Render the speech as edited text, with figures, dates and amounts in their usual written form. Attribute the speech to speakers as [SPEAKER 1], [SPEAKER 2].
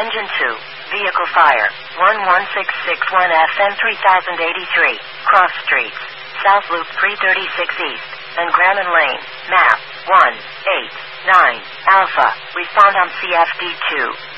[SPEAKER 1] Engine 2, Vehicle Fire, 11661 FM 3083, Cross Streets, South Loop 336 East, and Grannon Lane, map 189 Alpha. Respond on CFD2.